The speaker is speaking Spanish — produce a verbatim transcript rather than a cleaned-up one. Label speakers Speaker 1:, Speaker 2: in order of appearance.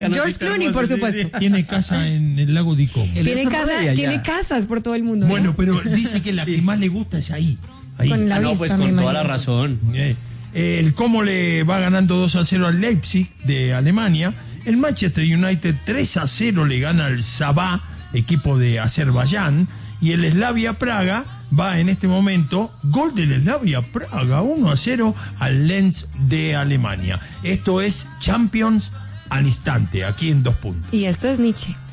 Speaker 1: George Clooney, por supuesto.
Speaker 2: Tiene casa en el lago de Como.
Speaker 1: Tiene, casa, tiene casas por todo el mundo.
Speaker 2: Bueno,
Speaker 1: ¿no?
Speaker 2: pero dice que la que más le gusta es ahí. ahí.
Speaker 1: Con la
Speaker 3: Ah, no,
Speaker 1: vista,
Speaker 3: pues
Speaker 1: me
Speaker 3: con
Speaker 1: imagino.
Speaker 3: toda la razón.
Speaker 2: Eh, el Como le va ganando dos a cero al Leipzig de Alemania. El Manchester United tres a cero le gana al Sabah, equipo de Azerbaiyán. Y el Slavia Praga va en este momento, gol del Slavia Praga, uno a cero al Lens de Alemania. Esto es Champions al instante, aquí en Dos Puntos.
Speaker 1: Y esto es Nietzsche.